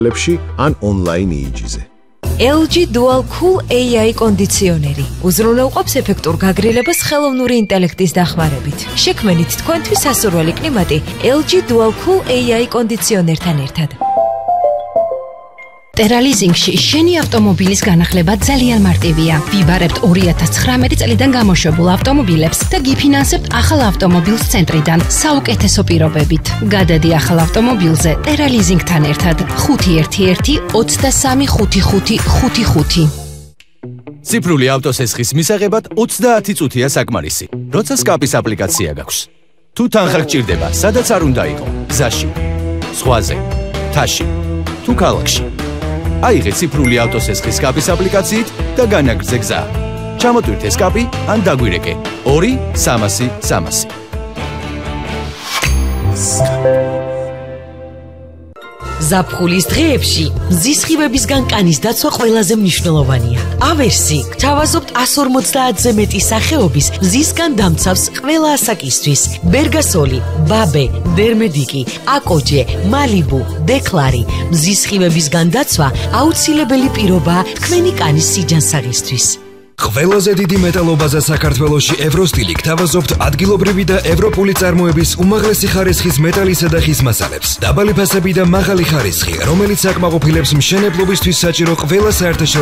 ლებში ან ონლაინ EEG-ზე. LG Dual Cool AI კონდიციონერი უზრუნველყოფს ეფექტურ გაგრილებას ხელოვნური ინტელექტის დახმარებით. შექმნით თქვენთვის სასურველი კლიმატი LG Dual Cool AI კონდიციონერთან ერთად. ტერალიზინგში შენი ავტომობილის განახლება ძალიან მარტივია. ვიბარებთ 2019 წლიდან გამოშვებულ ავტომობილებს და გიფინანსებთ ახალ ავტომობილს ცენტრიდან საუკეთესო პირობებით. გადადი ახალ ავტომობილზე ტერალიზინგთან ერთად 511-235555. ციფრული ავტოსესხის მისაღებად 30 წუთია საკმარისი, როცა სკაპის აპლიკაცია გაქვს. თუ თანხა გჭირდება, სადაც არ უნდა იყო, გზაში, ზღვაზე, მთაში, თუ ქალაქში. აიღე ციფრული ავტოსესხის სკაპის აპლიკაციით და განაგრძე გზა. ჩამოტვირთე სკაპი ან დაგვირეკე 2-300-300. ზაფხულის დღეებში მზის სხივებისგან კანის დაცვა ყველაზე მნიშვნელოვანია. ავერსი გთავაზობთ 150-ზე მეტი სახეობის მზისგან დამცავს ყველა ასაკისთვის. ბერგასოლი, ბაბე, დერმედიკი, აკოჯე, მალიბუ, დეკლარი. მზის სხივებისგან დაცვა აუცილებელი პირობაა თქვენი კანის სიჯანსაღისთვის. ყველაზე დიდი მეტალობაზე საქართველოში ევროსტილი გთავაზობთ ადგილობრივი და ევროპული წარმოების უმაღლესი ხარისხის მეტალისა და ხის მასალებს. დაბალი ფასები და მაღალი ხარისხი, რომელიც აკმაყოფილებს მშენებლობისთვის საჭირო ყველა საერთაშორისო